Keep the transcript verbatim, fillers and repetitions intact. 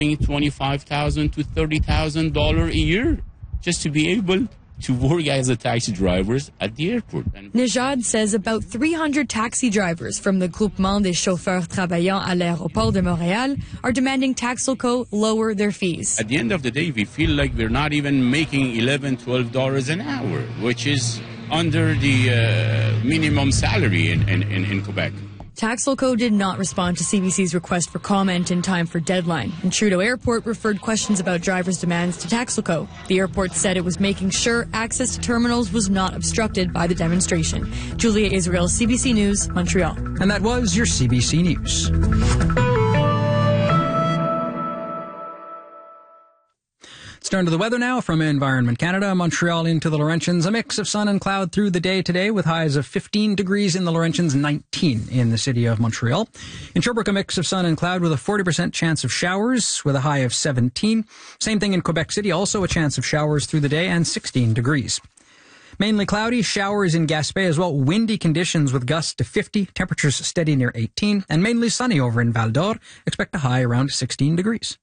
twenty-five thousand to thirty thousand dollars a year just to be able to work as a taxi drivers at the airport. And Nejad says about three hundred taxi drivers from the Groupement des chauffeurs travaillant à l'aéroport de Montréal are demanding Taxelco lower their fees. At the end of the day, we feel like we're not even making eleven dollars, twelve dollars an hour, which is under the uh, minimum salary in, in, in Quebec. Taxelco did not respond to C B C's request for comment in time for deadline, and Trudeau Airport referred questions about drivers' demands to Taxelco. The airport said it was making sure access to terminals was not obstructed by the demonstration. Julia Israel, C B C News, Montreal. And that was your C B C News. Let's turn to the weather now from Environment Canada. Montreal into the Laurentians. A mix of sun and cloud through the day today with highs of fifteen degrees in the Laurentians, nineteen in the city of Montreal. In Sherbrooke, a mix of sun and cloud with a forty percent chance of showers with a high of seventeen. Same thing in Quebec City, also a chance of showers through the day and sixteen degrees. Mainly cloudy, showers in Gaspé as well. Windy conditions with gusts to fifty, temperatures steady near eighteen. And mainly sunny over in Val d'Or. Expect a high around sixteen degrees.